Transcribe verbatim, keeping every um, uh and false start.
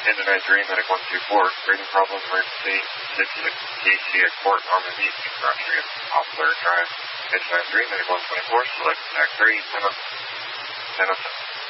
Internet Dream Medic one two four, breathing problem emergency, six six K C at Court on the beach, Cross Street, Poplar Drive. Internet Dream Medic one twenty-four, select attack three, ten oh seven.